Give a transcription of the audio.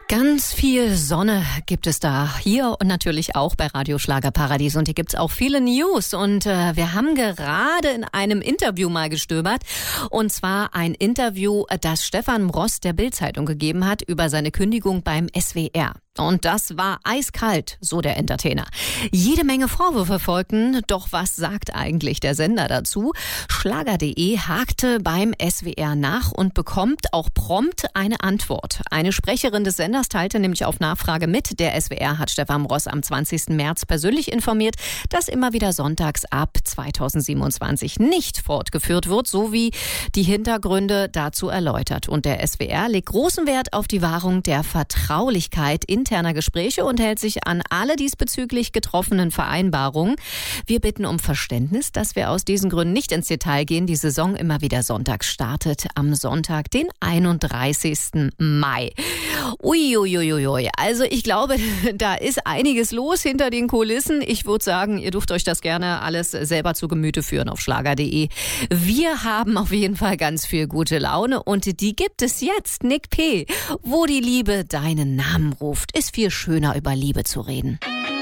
Ganz viel Sonne gibt es da hier und natürlich auch bei Radio Schlagerparadies. Und hier gibt's auch viele News. Und wir haben gerade in einem Interview mal gestöbert. Und zwar ein Interview, das Stefan Mross der Bild-Zeitung gegeben hat über seine Kündigung beim SWR. Und das war eiskalt, so der Entertainer. Jede Menge Vorwürfe folgten, doch was sagt eigentlich der Sender dazu? Schlager.de hakte beim SWR nach und bekommt auch prompt eine Antwort. Eine Sprecherin des Senders teilte nämlich auf Nachfrage mit, der SWR hat Stefan Mross am 20. März persönlich informiert, dass immer wieder sonntags ab 2027 nicht fortgeführt wird, sowie die Hintergründe dazu erläutert. Und der SWR legt großen Wert auf die Wahrung der Vertraulichkeit interner Gespräche und hält sich an alle diesbezüglich getroffenen Vereinbarungen. Wir bitten um Verständnis, dass wir aus diesen Gründen nicht ins Detail gehen. Die Saison immer wieder sonntags startet am Sonntag, den 31. Mai. Uiuiuiui. Also ich glaube, da ist einiges los hinter den Kulissen. Ich würde sagen, ihr dürft euch das gerne alles selber zu Gemüte führen auf schlager.de. Wir haben auf jeden Fall ganz viel gute Laune und die gibt es jetzt. Nick P., wo die Liebe deinen Namen ruft. Ist viel schöner, über Liebe zu reden.